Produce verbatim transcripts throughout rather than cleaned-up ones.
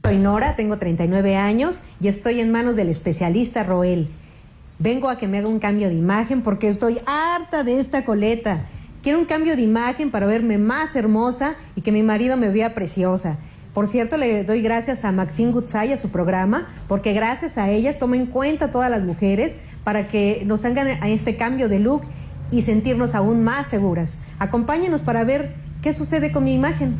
Soy Nora, tengo treinta y nueve años y estoy en manos del especialista Roel. Vengo a que me haga un cambio de imagen porque estoy harta de esta coleta. Quiero un cambio de imagen para verme más hermosa y que mi marido me vea preciosa. Por cierto, le doy gracias a Maxine Goodside, a su programa, porque gracias a ellas tomo en cuenta a todas las mujeres para que nos hagan a este cambio de look y sentirnos aún más seguras. Acompáñenos para ver qué sucede con mi imagen.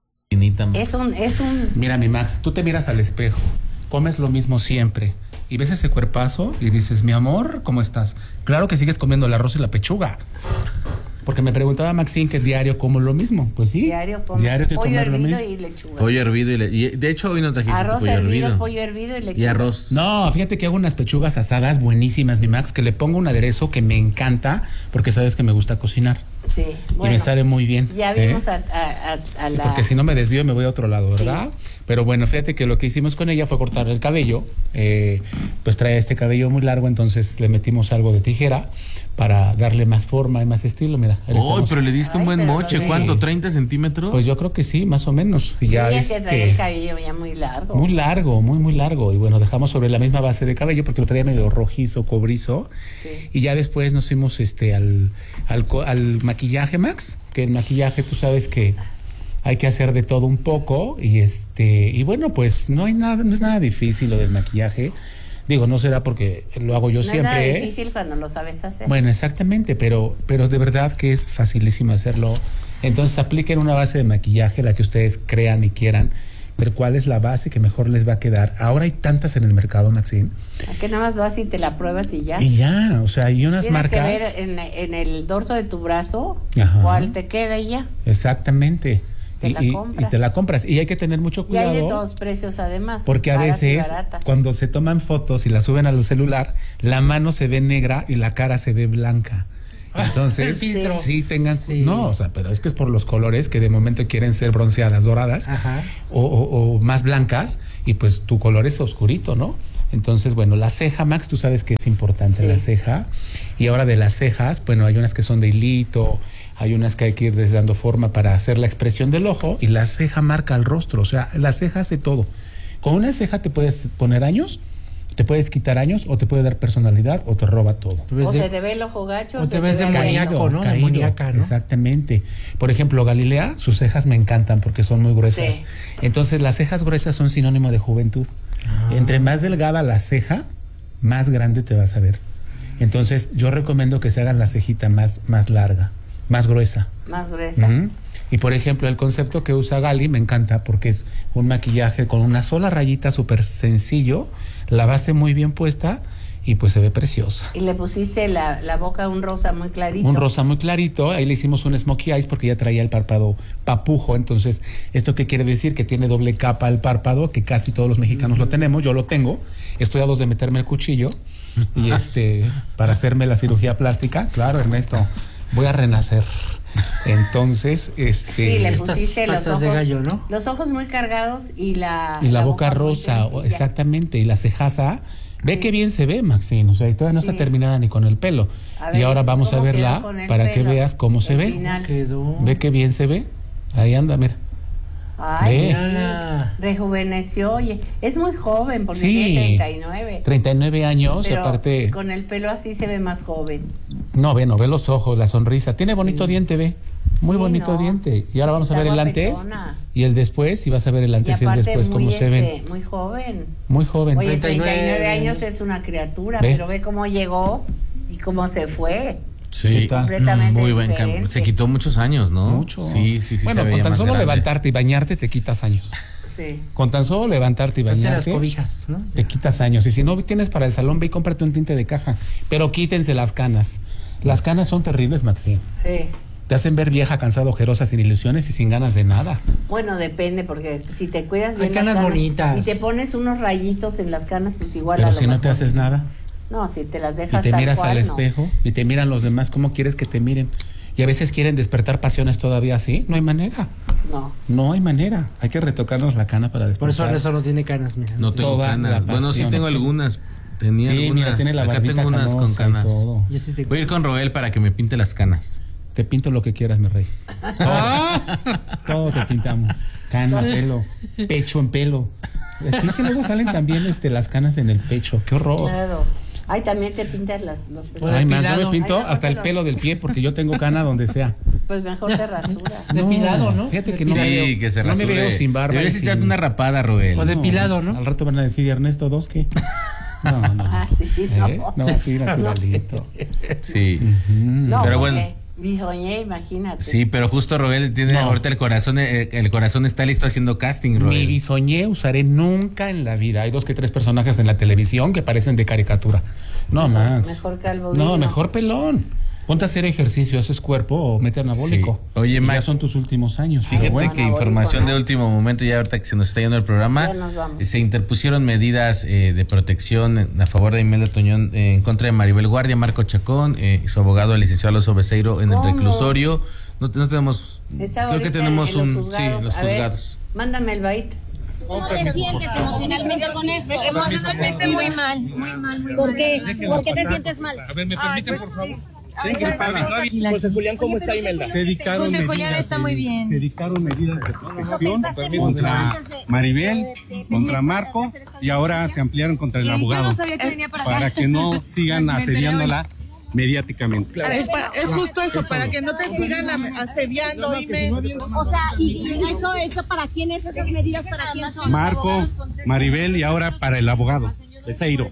Es un, es un... Mira, mi Max, tú te miras al espejo, comes lo mismo siempre y ves ese cuerpazo y dices, mi amor, ¿cómo estás? Claro que sigues comiendo el arroz y la pechuga. Porque me preguntaba Maxine que diario como lo mismo. Pues sí. Diario, come, diario que pollo comer lo hervido mismo. y lechuga. Pollo hervido y, le y de hecho hoy no trajiste arroz pollo hervido, hervido. pollo hervido y lechuga. Y arroz. No, fíjate que hago unas pechugas asadas buenísimas, mi Max, que le pongo un aderezo que me encanta porque sabes que me gusta cocinar. Sí, bueno. Y me sale muy bien. Ya vimos ¿eh? a, a, a, a sí, la... porque si no me desvío me voy a otro lado, ¿verdad? Sí. Pero bueno, fíjate que lo que hicimos con ella fue cortar el cabello. Eh, pues trae este cabello muy largo, entonces le metimos algo de tijera para darle más forma y más estilo. Mira. ¡Oh, pero le diste Ay, un buen pero moche! sí. ¿Cuánto? ¿treinta centímetros? Pues yo creo que sí, más o menos. Y Sí, ya es este, que trae el cabello ya muy largo. Muy largo, muy, muy largo. Y bueno, dejamos sobre la misma base de cabello porque lo traía medio rojizo, cobrizo. Sí. Y ya después nos fuimos este, al, al, al maquillaje, Max. Que el maquillaje, tú sabes que hay que hacer de todo un poco. Y este y bueno, pues no hay nada, no es nada difícil lo del maquillaje. Digo, no será porque lo hago yo no siempre. No es nada ¿eh? difícil cuando lo sabes hacer. Bueno, exactamente, pero, pero de verdad que es facilísimo hacerlo. Entonces apliquen una base de maquillaje, la que ustedes crean y quieran, ver cuál es la base que mejor les va a quedar. Ahora hay tantas en el mercado, Maxine. ¿A qué nada más vas y te la pruebas y ya? Y ya, o sea, hay unas Tienes marcas. que ver en, en el dorso de tu brazo, Ajá. cuál te queda y ya. Exactamente. Te y, la y- compras. y te la compras. Y hay que tener mucho Y cuidado. hay de todos precios además. Porque a caras y veces, baratas. cuando se toman fotos y las suben al celular, la mano se ve negra y la cara se ve blanca. Entonces, El filtro. sí tengan... Sí. No, o sea, pero es que es por los colores que de momento quieren ser bronceadas, doradas, Ajá. o, o- o más blancas, y pues tu color es oscurito, ¿no? Entonces, bueno, la ceja, Max, tú sabes que es importante Sí. la ceja. Y ahora de las cejas, bueno, hay unas que son de hilito, hay unas que hay que irles dando forma para hacer la expresión del ojo, y la ceja marca el rostro, o sea, la ceja hace todo. Con una ceja te puedes poner años, te puedes quitar años, o te puede dar personalidad, o te roba todo. Te ves O de- se te ve el ojo gacho. o te ves ve el- demoníaco, ¿no? caído, Demoníaca, ¿no? Exactamente. Por ejemplo, Galilea, sus cejas me encantan porque son muy gruesas. Sí. Entonces, las cejas gruesas son sinónimo de juventud. Ah. Entre más delgada la ceja, más grande te vas a ver. Entonces, yo recomiendo que se hagan la cejita más, más larga, más gruesa. Más gruesa. Ujú. Y por ejemplo, el concepto que usa Gali me encanta porque es un maquillaje con una sola rayita súper sencillo, la base muy bien puesta y pues se ve preciosa. Y le pusiste la, la boca un rosa muy clarito. Un rosa muy clarito, ahí le hicimos un smokey eyes porque ya traía el párpado papujo, entonces, ¿esto qué quiere decir? Que tiene doble capa el párpado, que casi todos los mexicanos lo tenemos, yo lo tengo, estoy a dos de meterme el cuchillo y este, para hacerme la cirugía plástica, claro, Ernesto, voy a renacer. Entonces, este... Sí, le Estas pusiste los patas ojos, de gallo, ¿no? los ojos muy cargados y la, Y la, boca, muy rosa, o- sencilla. exactamente, y la cejaza. Ve Sí. qué bien se ve, Maxine, o sea, y todavía no Sí. está terminada ni con el pelo. A Y ver, ahora vamos a ¿cómo quedó verla con el para que pelo? veas cómo se El ve. final. Quedó. Ve qué bien se ve. Ahí anda, mira. Ay, Ve. Mírala. rejuveneció, oye, es muy joven porque Sí. tiene treinta y nueve. treinta y nueve años, y Pero aparte... con el pelo así se ve más joven. No, ve, no, ve los ojos, la sonrisa. Tiene bonito diente, ve. Muy Sí, bonito no. diente. Y ahora vamos a Está ver el antes guapetona. y el después, y vas a ver el Y antes y, el aparte después, muy, cómo se ven. este, muy joven. Muy joven. Oye, treinta y nueve treinta y nueve años años. es una criatura, Ve. pero ve cómo llegó y cómo se fue. Sí, ¿Qué tal? Completamente muy buen diferente. cambio. Se quitó muchos años, ¿no? Mucho. Sí, sí, sí. Bueno, se con veía tan más solo grande. levantarte y bañarte te quitas años. Sí. Con tan solo levantarte y Ponte las bañarte cobijas, ¿no? te quitas años. Y si no tienes para el salón, ve y cómprate un tinte de caja. Pero quítense las canas. Las canas son terribles, Maxine. Sí. Te hacen ver vieja, cansada, ojerosa, sin ilusiones y sin ganas de nada. Bueno, depende, porque si te cuidas bien Hay las canas bonitas. y te pones unos rayitos en las canas, pues igual Pero a lo si no te mejor- haces nada No, si te las y dejas te tal miras cual, al no. espejo y te miran los demás, ¿cómo quieres que te miren? Y a veces quieren despertar pasiones todavía así. No hay manera. No. No hay manera. Hay que retocarnos la cana para despertar. Por eso Rezo no tiene canas, mira. No tengo Toda la canas. Bueno, sí pasión. tengo algunas. Tenía Sí, algunas. mira, tiene la Acá barbita tengo unas con canosa y canas. todo. Yo sí te- Voy a ir con Roel para que me pinte las canas. Te pinto lo que quieras, mi rey. Todo, todo te pintamos. Cana, pelo, pecho en pelo. Sí, es que luego salen también este, las canas en el pecho. ¡Qué horror! Claro. Ay, también te pintas las, los pelos. Ay, más, yo Depilado. me pinto Ay, no, hasta el pero- pelo del pie porque yo tengo cana donde sea. Pues mejor te rasuras. Depilado, ¿no? Fíjate que no Sí, me veo, que se no me rasure. veo sin barba. Deberías y echarte sin- una rapada, Roel. O de- depilado, ¿no? Al rato van a decir, Ernesto, ¿dos qué? No, no. Ah, sí, no. ¿Eh? No, así naturalito. Sí. No, Pero porque bueno. bisoñé, imagínate. Sí, pero justo Roel tiene No. ahorita el corazón, eh, el corazón está listo haciendo casting, Ni Roel. bisoñé usaré nunca en la vida. Hay dos que tres personajes en la televisión que parecen de caricatura. No, más. Mejor calvo. No, digno. mejor pelón. Ponte a hacer ejercicio, haces cuerpo o mete anabólico. Sí. Oye, Y Max, ya son tus últimos años. Fíjate pero bueno. que Anabólico, información ¿no? de último momento, ya ahorita que se nos está yendo el programa, Ya nos vamos. eh, se interpusieron medidas eh, de protección en- a favor de Imelda Toñón eh, en contra de Maribel Guardia, Marco Chacón eh, y su abogado, el licenciado Alonso Becerro, en el ¿Cómo? reclusorio. No, no tenemos, Está creo que ahorita tenemos en un, los sí, juzgados. los A ver, juzgados. mándame el bait. ¿Cómo te sientes emocionalmente con esto? Emocionalmente muy mal, muy mal, muy ¿Por qué? ¿Por qué te sientes mal? A ver, ¿me permiten, por favor? José Julián, ¿cómo está Imelda? Se dictaron José medidas Julián está de- muy bien. Se dictaron medidas de protección contra Maribel, contra Marco y ahora se ampliaron contra el Y yo abogado no sabía que venía para acá. para que no sigan Me enteré asediándola mediáticamente. Es, para- es justo eso, para que no te sigan am- asediando y me... O sea, ¿y, y eso, eso para quién es? ¿Esas medidas para quién son? Marco, Maribel y ahora para el abogado, Becerro.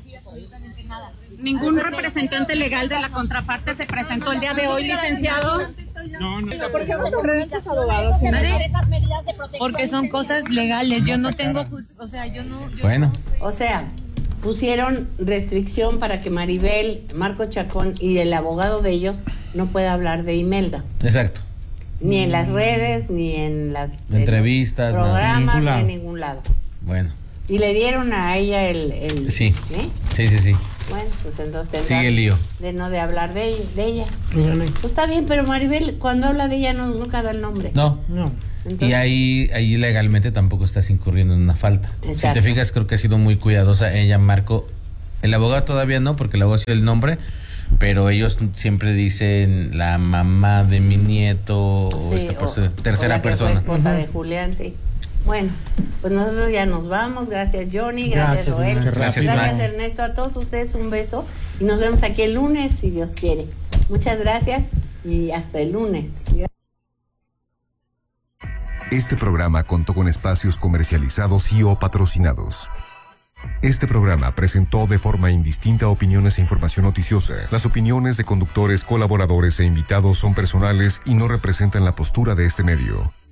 Ningún representante legal de la contraparte se presentó el día de hoy, licenciado. No, no. Por ejemplo, tus abogados esas medidas de protección. Porque son cosas legales. Yo no tengo, o sea, yo no. yo Bueno, O sea, pusieron restricción para que Maribel, Marco Chacón y el abogado de ellos no pueda hablar de Imelda. exacto. Ni en las redes, ni en las en Entrevistas, los nada. programas, En ningún ni lado. en ningún lado. Bueno, Y le dieron a ella el... el sí, ¿eh? sí, sí, sí. Bueno, pues entonces tendrá Sigue el lío. de no de hablar de ella. De ella. Bueno, Pues está bien, pero Maribel cuando habla de ella no, nunca da el nombre. No, no. Entonces, y ahí, ahí legalmente tampoco estás incurriendo en una falta. Exacto. Si te fijas, creo que ha sido muy cuidadosa ella, Marco. El abogado todavía no, porque el abogado ha sido el nombre, pero ellos siempre dicen la mamá de mi nieto o sí, esta o- persona, o tercera la que fue persona. esposa de Julián, sí. Bueno, pues nosotros ya nos vamos. Gracias, Johnny. Gracias, Gracias, Joel. Max. Gracias, Max. Ernesto. A todos ustedes un beso. Y nos vemos aquí el lunes, si Dios quiere. Muchas gracias y hasta el lunes. Este programa contó con espacios comercializados y o patrocinados. Este programa presentó de forma indistinta opiniones e información noticiosa. Las opiniones de conductores, colaboradores e invitados son personales y no representan la postura de este medio.